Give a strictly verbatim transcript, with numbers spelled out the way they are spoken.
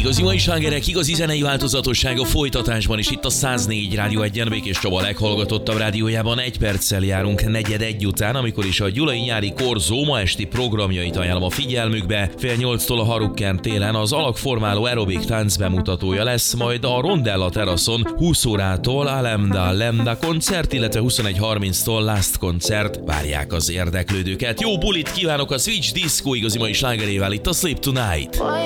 Igazi mai slágerek, igazi zenei változatosság a folytatásban is itt a száz négy Rádió egyen Békés Csaba leghallgatottabb rádiójában. Egy perccel járunk negyed egy után, amikor is a Gyulai nyári korzó ma esti programjait ajánlom a figyelmükbe. Fél nyolctól a Harukkán téren az alakformáló aerobik tánc bemutatója lesz, majd a Rondella teraszon húsz órától Alemda Lemda koncert, illetve huszonegy harminctól Last koncert várják az érdeklődőket. Jó bulit kívánok a Switch Disco igazi mai slágerével itt a Sleep Tonight.